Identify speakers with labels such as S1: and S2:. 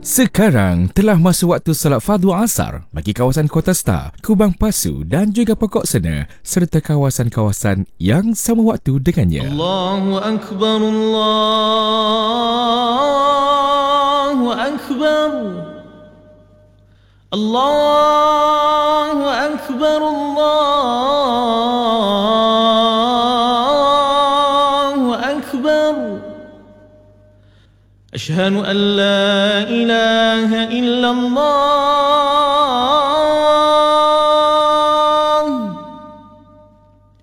S1: Sekarang telah masuk waktu salat fardu asar bagi kawasan Kota Star, Kubang Pasu dan juga Pokok Sena serta kawasan-kawasan yang sama waktu dengannya.
S2: Allahu Akbar, Allahu Akbar, Allahu Akbar, Allahu Akbar. أشهد أن لا إله إلا الله